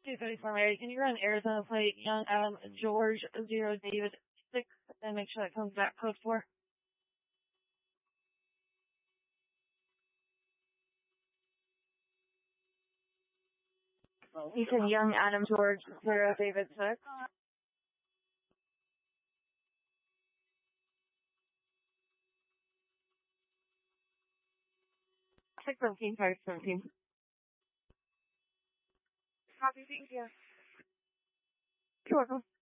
234 Mary, can you run Arizona plate Young Adam George 0 David 6 and make sure that comes back code 4? Ethan Young Adam George 0 David 6. 617, 517. Copy, thank you. You're welcome.